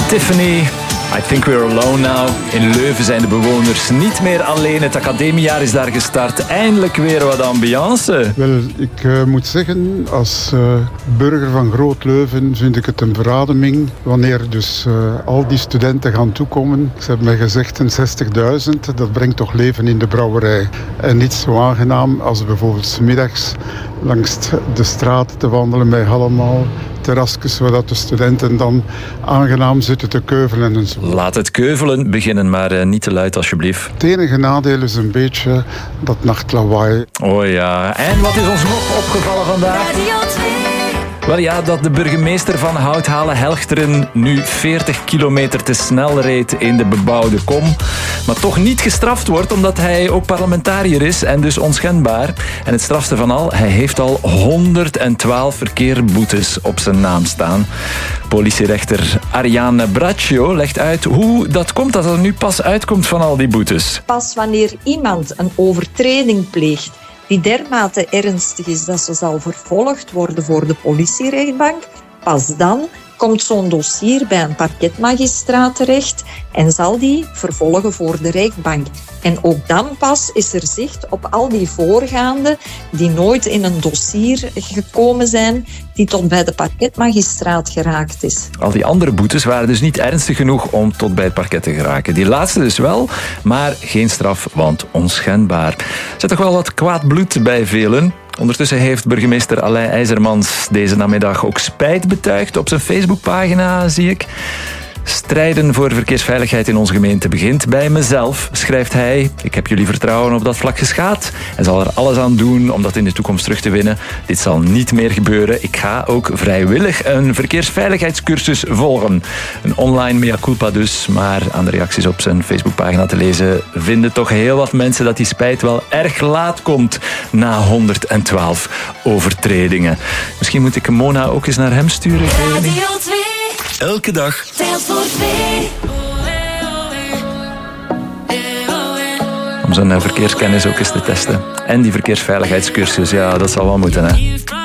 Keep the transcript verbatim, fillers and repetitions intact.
Tiffany, I think we're alone now. In Leuven zijn de bewoners niet meer alleen. Het academiejaar is daar gestart. Eindelijk weer wat ambiance. Wel, ik uh, moet zeggen, als uh, burger van Groot Leuven vind ik het een verademing wanneer dus uh, al die studenten gaan toekomen. Ze hebben mij gezegd een zestigduizend, dat brengt toch leven in de brouwerij. En niet zo aangenaam als bijvoorbeeld 's middags langs de straat te wandelen bij allemaal terrasjes waar de studenten dan aangenaam zitten te keuvelen en zo. Laat het keuvelen beginnen, maar uh, niet te luid alsjeblieft. Het enige nadeel is een beetje dat nachtlawaai. Oh ja, en wat is ons nog opgevallen vandaag? Wel ja, dat de burgemeester van Houthalen-Helchteren nu veertig kilometer te snel reed in de bebouwde kom. Maar toch niet gestraft wordt omdat hij ook parlementariër is en dus onschendbaar. En het strafste van al, hij heeft al honderdtwaalf verkeersboetes op zijn naam staan. Politierechter Ariane Braccio legt uit hoe dat komt dat er nu pas uitkomt van al die boetes. Pas wanneer iemand een overtreding pleegt die dermate ernstig is dat ze zal vervolgd worden voor de politierechtbank, pas dan komt zo'n dossier bij een parketmagistraat terecht en zal die vervolgen voor de rechtbank. En ook dan pas is er zicht op al die voorgaande die nooit in een dossier gekomen zijn, die tot bij de parketmagistraat geraakt is. Al die andere boetes waren dus niet ernstig genoeg om tot bij het parket te geraken. Die laatste dus wel, maar geen straf, want onschendbaar. Er zit toch wel wat kwaad bloed bij velen. Ondertussen heeft burgemeester Alain IJzermans deze namiddag ook spijt betuigd op zijn Facebookpagina, zie ik. Strijden voor verkeersveiligheid in onze gemeente begint bij mezelf, schrijft hij. Ik heb jullie vertrouwen op dat vlak geschaad en zal er alles aan doen om dat in de toekomst terug te winnen. Dit zal niet meer gebeuren. Ik ga ook vrijwillig een verkeersveiligheidscursus volgen. Een online mea culpa dus, maar aan de reacties op zijn Facebookpagina te lezen vinden toch heel wat mensen dat die spijt wel erg laat komt na honderdtwaalf overtredingen. Misschien moet ik Mona ook eens naar hem sturen. Elke dag telt voor twee. Om zijn verkeerskennis ook eens te testen. En die verkeersveiligheidscursus, ja, dat zal wel moeten, hè.